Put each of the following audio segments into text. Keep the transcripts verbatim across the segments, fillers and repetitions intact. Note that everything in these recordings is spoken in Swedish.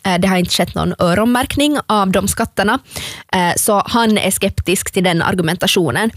Det har inte skett någon öronmärkning av de skatterna. Så han är skeptisk till den argumentationen.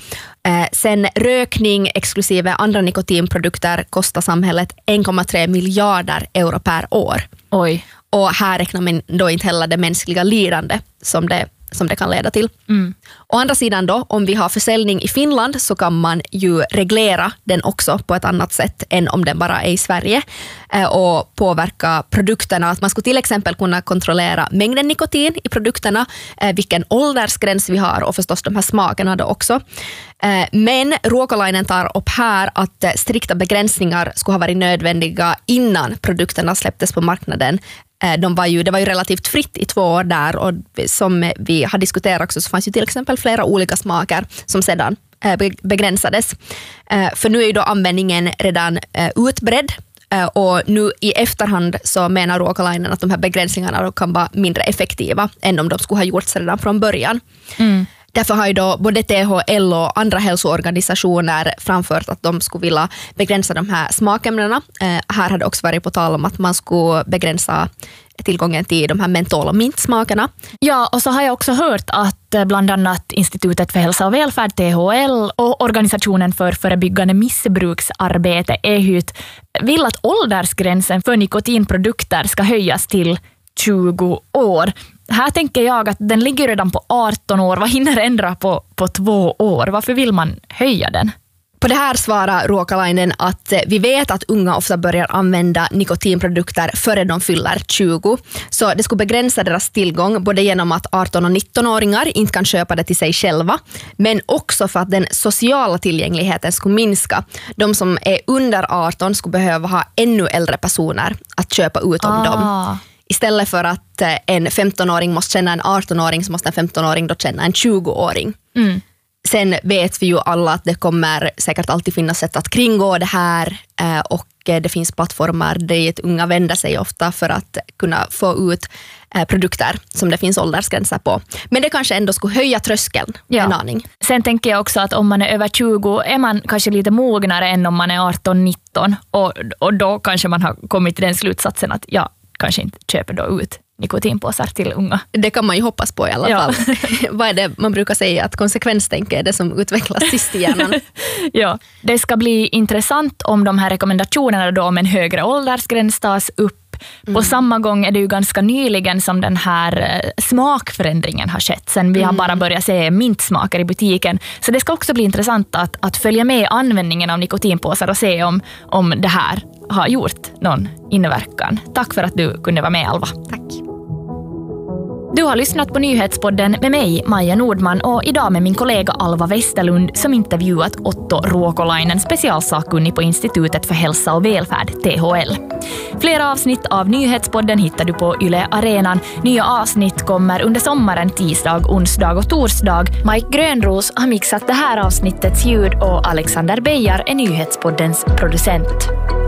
Sen rökning exklusive andra nikotinprodukter kostar samhället en komma tre miljarder euro per år. Oj. Och här räknar man då inte heller det mänskliga lidande som det som det kan leda till. Mm. Å andra sidan då, om vi har försäljning i Finland så kan man ju reglera den också på ett annat sätt än om den bara är i Sverige eh, och påverka produkterna. Att man skulle till exempel kunna kontrollera mängden nikotin i produkterna, eh, vilken åldersgräns vi har och förstås de här smakerna då också. Eh, men Ruokolainen tar upp här att eh, strikta begränsningar skulle ha varit nödvändiga innan produkterna släpptes på marknaden. De var ju, det var ju relativt fritt i två år där och som vi har diskuterat också så fanns ju till exempel flera olika smaker som sedan begränsades. För nu är ju då användningen redan utbredd och nu i efterhand så menar Ruokolainen att de här begränsningarna då kan vara mindre effektiva än om de skulle ha gjorts redan från början. Mm. Därför har ju då både T H L och andra hälsoorganisationer framfört att de skulle vilja begränsa de här smakämnena. Eh, här hade också varit på tal om att man skulle begränsa tillgången till de här mentol- och mintsmakerna. Ja, och så har jag också hört att bland annat Institutet för hälsa och välfärd, T H L, och Organisationen för förebyggande missbruksarbete, E H U T, vill att åldersgränsen för nikotinprodukter ska höjas till tjugo år. Här tänker jag att den ligger redan på arton år. Vad hinner ändra på, på två år? Varför vill man höja den? På det här svarar Ruokolainen att vi vet att unga ofta börjar använda nikotinprodukter före de fyller tjugo. Så det skulle begränsa deras tillgång både genom att arton- och nittonåringar inte kan köpa det till sig själva, men också för att den sociala tillgängligheten skulle minska. De som är under arton skulle behöva ha ännu äldre personer att köpa ut om ah. dem. Istället för att en femtonåring måste känna en artonåring så måste en femtonåring då känna en tjugoåring. Mm. Sen vet vi ju alla att det kommer säkert alltid finnas sätt att kringgå det här och det finns plattformar dit unga vänder sig ofta för att kunna få ut produkter som det finns åldersgränser på. Men det kanske ändå skulle höja tröskeln ja. en aning. Sen tänker jag också att om man är över tjugo är man kanske lite mognare än om man är arton nitton och, och då kanske man har kommit till den slutsatsen att ja, kanske inte köper då ut nikotinpåsar till unga. Det kan man ju hoppas på i alla ja. fall. Vad är det man brukar säga att konsekvenstänk är det som utvecklas sist i hjärnan? Ja, det ska bli intressant om de här rekommendationerna då om en högre åldersgräns tas upp. Mm. På samma gång är det ju ganska nyligen som den här smakförändringen har skett. Sen vi har mm. bara börjat se mintsmaker i butiken. Så det ska också bli intressant att, att följa med användningen av nikotinpåsar och se om, om det här har gjort någon inverkan. Tack för att du kunde vara med, Alva. Tack. Du har lyssnat på Nyhetspodden med mig, Maja Nordman, och idag med min kollega Alva Westerlund som intervjuat Otto Ruokolainen, specialsakkunnig på Institutet för hälsa och välfärd, T H L. Flera avsnitt av Nyhetspodden hittar du på Yle Arenan. Nya avsnitt kommer under sommaren tisdag, onsdag och torsdag. Mike Grönros har mixat det här avsnittets ljud och Alexander Beijar är Nyhetspoddens producent.